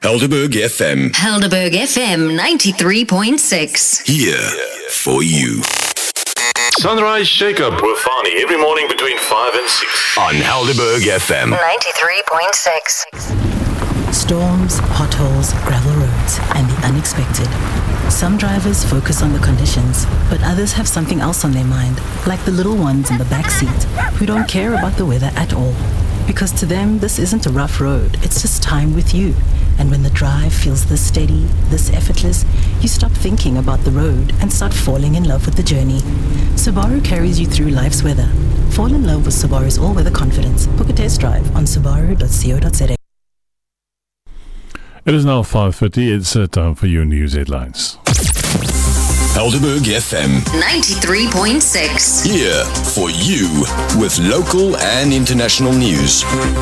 Helderberg FM. Helderberg FM 93.6. Here for you. Sunrise Shake-Up with Fani every morning between 5 and 6 on Helderberg FM 93.6. Storms, potholes, gravel roads, and the unexpected. Some drivers focus on the conditions, but others have something else on their mind, like the little ones in the back seat who don't care about the weather at all. Because to them, this isn't a rough road, it's just time with you. And when the drive feels this steady, this effortless, you stop thinking about the road and start falling in love with the journey. Subaru carries you through life's weather. Fall in love with Subaru's all-weather confidence. Book a test drive on subaru.co.za. It is now 5:30. It's time for your news headlines. Helderberg FM 93.6. Here for you with local and international news.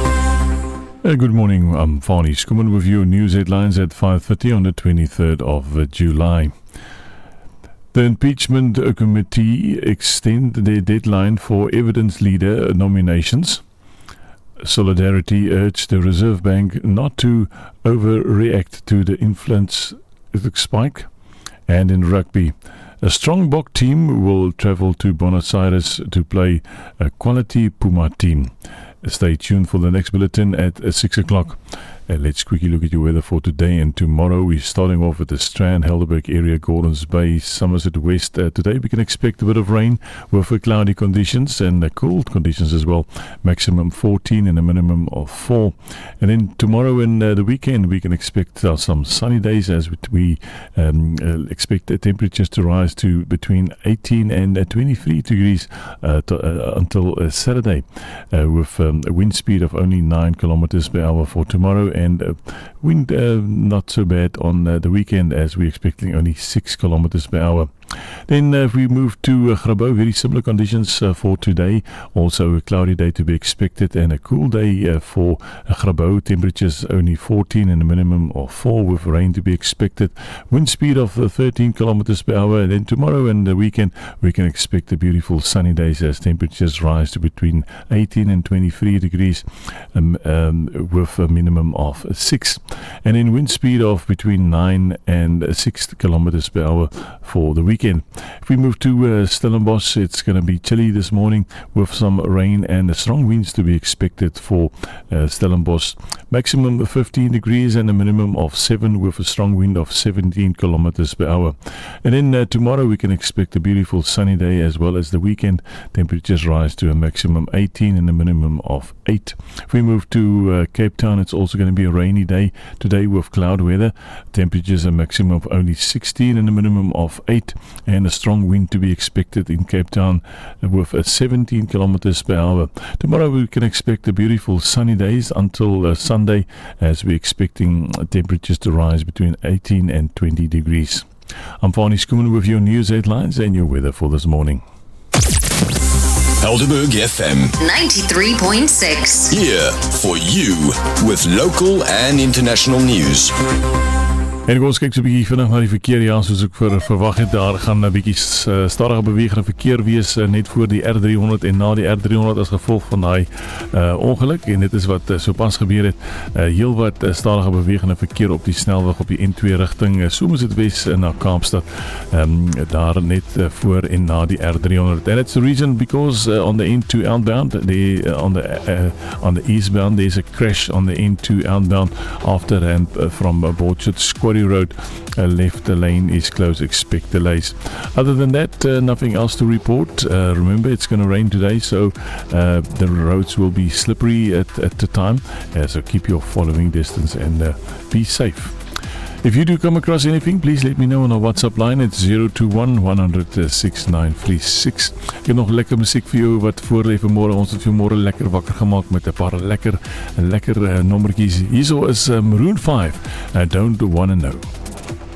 Good morning. I'm Fani Skuman with your news headlines at 5:30 on the 23rd of July. The impeachment committee extend their deadline for evidence leader nominations. Solidarity urged the Reserve Bank not to overreact to the inflation spike. And in rugby, a Springbok team will travel to Buenos Aires to play a quality Puma team. Stay tuned for the next bulletin at 6 o'clock. Let's quickly look at your weather for today and tomorrow. We're starting off with the Strand, Helderberg area, Gordons Bay, Somerset West. Today we can expect a bit of rain with cloudy conditions and cold conditions as well. Maximum 14 and a minimum of 4. And then tomorrow and the weekend we can expect some sunny days as we expect the temperatures to rise to between 18 and 23 degrees until Saturday with a wind speed of only 9 kilometers per hour for tomorrow. And wind not so bad on the weekend as we're expecting only 6 kilometers per hour. Then if we move to Grabouw, very similar conditions for today. Also a cloudy day to be expected and a cool day for Grabouw. Temperatures only 14 and a minimum of 4 with rain to be expected. Wind speed of 13 kilometers per hour. And then tomorrow and the weekend we can expect a beautiful sunny days as temperatures rise to between 18 and 23 degrees with a minimum of 6. And then wind speed of between 9 and 6 kilometers per hour for the weekend. If we move to Stellenbosch, it's going to be chilly this morning with some rain and strong winds to be expected for Stellenbosch. Maximum 15 degrees and a minimum of 7 with a strong wind of 17 kilometers per hour. And then tomorrow we can expect a beautiful sunny day as well as the weekend. Temperatures rise to a maximum 18 and a minimum of 8. If we move to Cape Town, it's also going to be a rainy day today with cloud weather. Temperatures a maximum of only 16 and a minimum of 8. And a strong wind to be expected in Cape Town with 17 kilometers per hour. Tomorrow we can expect a beautiful sunny days until Sunday as we're expecting temperatures to rise between 18 and 20 degrees. I'm Fani Skuman with your news headlines and your weather for this morning. Helderberg FM 93.6. Here for you with local and international news. En ons kyk so 'n bietjie vinnig na die verkeer. Ja, soos ek verwag het, daar gaan 'n bietjie stadige bewegende verkeer wees net voor die R300 en na die R300 as gevolg van daai ongeluk. En dit is wat sopas gebeur het. Heel wat stadige bewegende verkeer op die snelweg op die N2 rigting Somerset West na Kaapstad. Daar net voor en na die R300. And it's the reason because on the N2 outbound, on the eastbound, there's a crash on the N2 outbound after and from Borchard Square Road, left lane is closed, expect delays. Other than that, nothing else to report. Remember, it's going to rain today, so the roads will be slippery at the time, so keep your following distance and be safe. If you do come across anything, please let me know on our WhatsApp line. It's 021-100-6936. Ek het nog lekker musiek vir jou wat voor lê vanmôre. Ons het vanmôre lekker wakker gemaak met 'n paar lekker nommertjies. Hierso is Maroon 5. I don't wanna know.